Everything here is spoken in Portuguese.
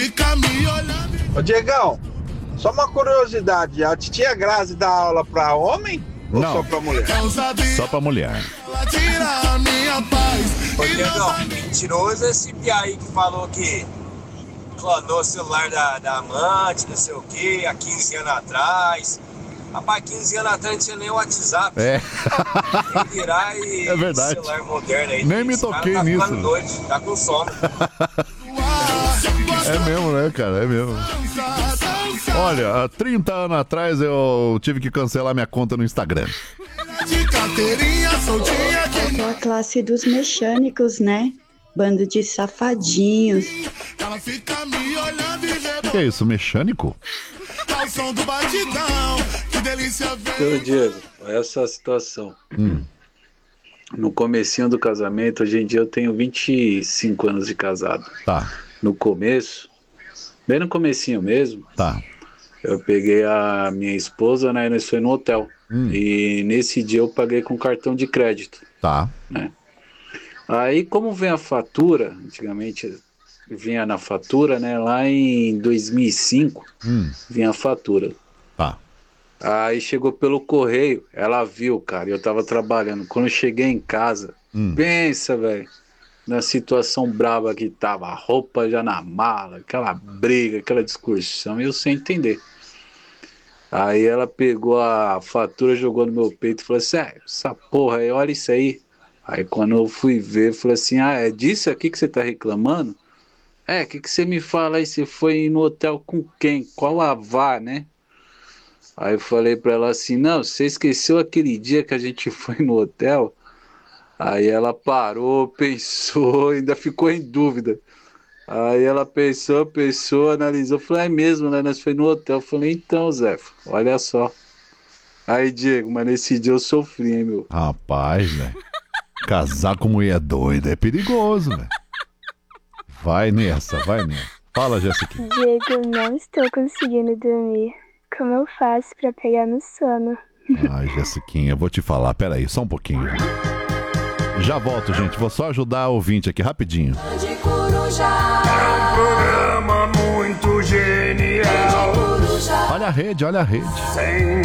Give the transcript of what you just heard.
Ô Diegão, só uma curiosidade, a titia Grazi dá aula pra homem ou Não. só pra mulher? Só pra mulher. Ô Diegão, mentiroso esse piá aí que falou que clonou o celular da amante, não sei o que, há 15 anos atrás. Rapaz, 15 anos atrás não tinha nem o WhatsApp. É. Tem que virar e É verdade. celular moderno aí. Nem me Esse cara toquei tá nisso. ficando doido, tá com sono. É mesmo, né, cara? É mesmo. Olha, há 30 anos atrás eu tive que cancelar minha conta no Instagram. É a classe dos mecânicos, né? Bando de safadinhos. O que é isso, mecânico? Ô Diego, essa é a situação. No comecinho do casamento, hoje em dia eu tenho 25 anos de casado. Tá. No começo, bem no comecinho mesmo, Tá. eu peguei a minha esposa, né, e nós fomos no hotel. E nesse dia eu paguei com cartão de crédito. Tá. Né? Aí como vem a fatura, antigamente vinha na fatura, né, lá em 2005, vinha a fatura. Tá. Aí chegou pelo correio, ela viu, cara, eu tava trabalhando. Quando eu cheguei em casa, pensa, velho, na situação braba que tava, a roupa já na mala, aquela briga, aquela discussão, e eu sem entender. Aí ela pegou a fatura, jogou no meu peito e falou assim, essa porra aí, olha isso aí. Aí quando eu fui ver, falou assim, é disso aqui que você tá reclamando? O que você me fala aí, você foi no hotel com quem? Qual a vá, né? Aí eu falei pra ela assim, não, você esqueceu aquele dia que a gente foi no hotel? Aí ela parou, pensou, ainda ficou em dúvida. Aí ela pensou, analisou, falou, é mesmo, né? Nós foi no hotel. Eu falei, então, Zé, olha só. Aí, Diego, mas nesse dia eu sofri, hein, meu? Rapaz, velho. Casar com mulher doida é perigoso, velho. Vai nessa, vai nessa. Fala, Jéssica. Diego, não estou conseguindo dormir. Como eu faço pra pegar no sono? Ai, Jessiquinha, eu vou te falar. Pera aí, só um pouquinho. Já volto, gente. Vou só ajudar o ouvinte aqui, rapidinho. É um programa muito genial. Olha a rede, olha a rede. Sem